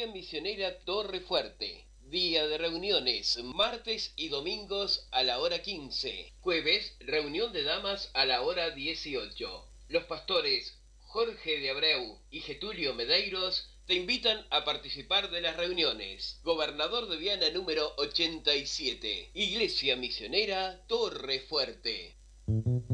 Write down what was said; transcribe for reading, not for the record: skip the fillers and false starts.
Misionera Torre Fuerte. Día de reuniones, martes y domingos a la hora 15. Jueves, reunión de damas a la hora 18. Los pastores Jorge de Abreu y Getulio Medeiros te invitan a participar de las reuniones. Gobernador de Viana número 87. Iglesia Misionera Torre Fuerte.